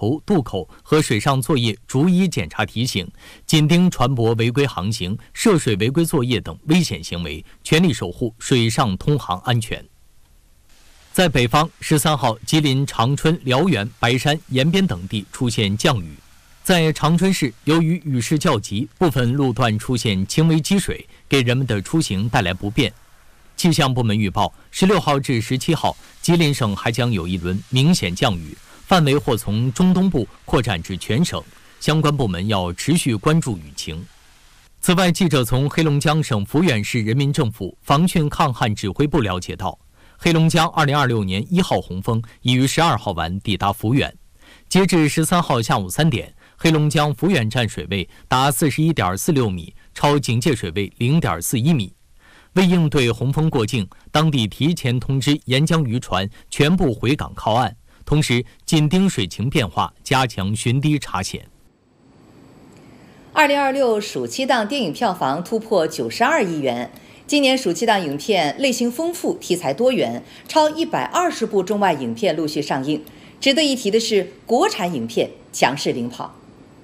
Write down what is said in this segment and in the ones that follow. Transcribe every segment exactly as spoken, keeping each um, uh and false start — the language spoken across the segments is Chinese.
口、渡口和水上作业逐一检查提醒，紧盯船舶违规航行、涉水违规作业等危险行为，全力守护水上通航安全。在北方，十三号，吉林长春、辽源、白山、延边等地出现降雨。在长春市，由于雨势较急，部分路段出现轻微积水，给人们的出行带来不便。气象部门预报，十六号至十七号，吉林省还将有一轮明显降雨，范围或从中东部扩展至全省，相关部门要持续关注雨情。此外，记者从黑龙江省抚远市人民政府防汛抗旱指挥部了解到，黑龙江二零二六年一号洪峰已于十二号晚抵达抚远。截至十三号下午三点，黑龙江抚远站水位达四十一点四六米，超警戒水位零点四一米。为应对洪峰过境，当地提前通知沿江渔船全部回港靠岸，同时紧盯水情变化，加强巡堤查险。 二零二六暑期档电影票房突破九十二亿元。今年暑期档影片类型丰富，题材多元，超一百二十部中外影片陆续上映。值得一提的是，国产影片强势领跑。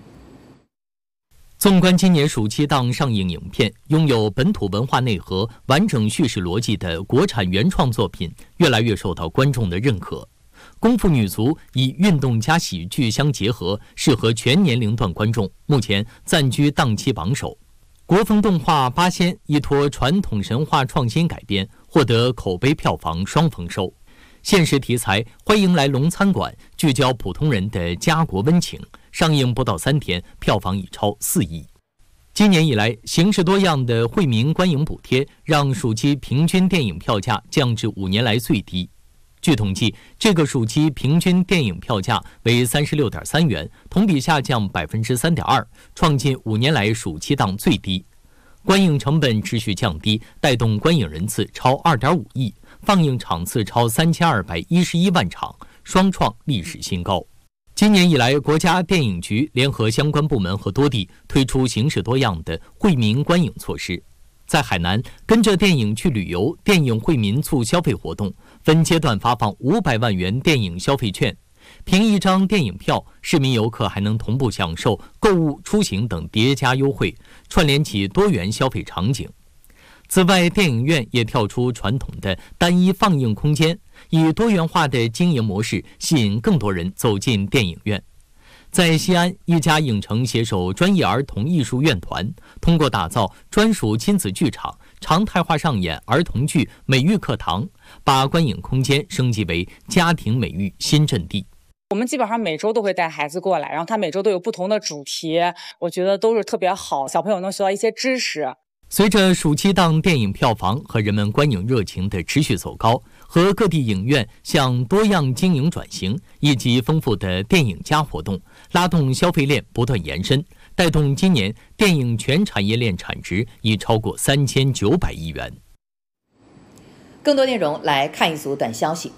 纵观今年暑期档上映影片，拥有本土文化内核、完整叙事逻辑的国产原创作品越来越受到观众的认可。功夫女足以运动加喜剧相结合，适合全年龄段观众，目前暂居档期榜首。国风动画《八仙》依托传统神话创新改编，获得口碑票房双丰收。现实题材《欢迎来龙餐馆》聚焦普通人的家国温情，上映不到三天，票房已超四亿。今年以来，形式多样的惠民观影补贴让暑期平均电影票价降至五年来最低。据统计，这个暑期平均电影票价为三十六点三元，同比下降百分之三点二，创近五年来暑期档最低。观影成本持续降低，带动观影人次超二点五亿，放映场次超三千二百一十一万场，双创历史新高。今年以来，国家电影局联合相关部门和多地推出形式多样的惠民观影措施。在海南，跟着电影去旅游电影惠民促消费活动分阶段发放五百万元电影消费券，凭一张电影票，市民游客还能同步享受购物、出行等叠加优惠，串联起多元消费场景。此外，电影院也跳出传统的单一放映空间，以多元化的经营模式吸引更多人走进电影院。在西安，一家影城携手专业儿童艺术院团，通过打造专属亲子剧场，常态化上演儿童剧美育课堂，把观影空间升级为家庭美育新阵地。 我们基本上每周都会带孩子过来，然后他每周都有不同的主题，我觉得都是特别好，小朋友能学到一些知识。 随着暑期档电影票房和人们观影热情的持续走高，和各地影院向多样经营转型，以及丰富的电影加活动，拉动消费链不断延伸，带动今年电影全产业链产值已超过三千九百亿元。 更多内容来看一组短消息。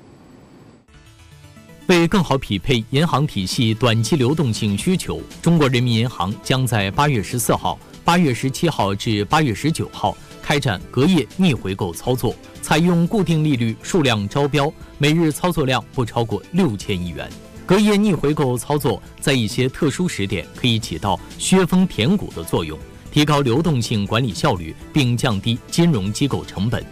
为更好匹配银行体系短期流动性需求，中国人民银行将在八月十四号、八月十七号至八月十九号开展隔夜逆回购操作，采用固定利率数量招标，每日操作量不超过六千亿元。隔夜逆回购操作在一些特殊时点可以起到削峰填谷的作用，提高流动性管理效率，并降低金融机构成本。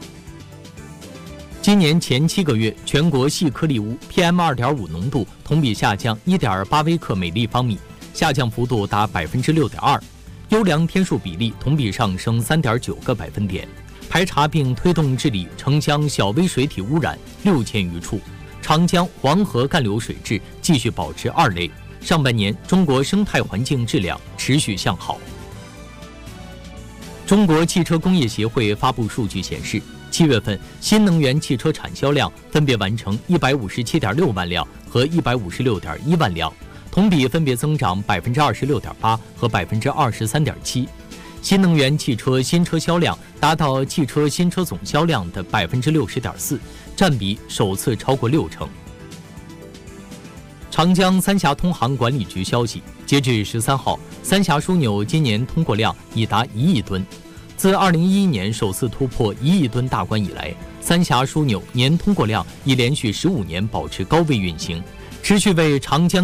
今年前七个月，全国细颗粒物 P M 二点五 浓度同比下降一点八微克每立方米，下降幅度达百分之六点二，优良天数比例同比上升三点九个百分点。排查并推动治理城乡小微水体污染六千余处，长江、黄河干流水质继续保持二类。上半年，中国生态环境质量持续向好。中国汽车工业协会发布数据显示，七月份新能源汽车产销量分别完成一百五十七点六万辆和一百五十六点一万辆，同比分别增长百分之二十六点八和百分之二十三点七。新能源汽车新车销量达到汽车新车总销量的百分之六十点四，占比首次超过六成。长江三峡通航管理局消息，截至十三号，三峡枢纽今年通过量已达一亿吨。自二零一一年首次突破一亿吨大关以来，三峡枢纽年通过量已连续十五年保持高位运行，持续为长江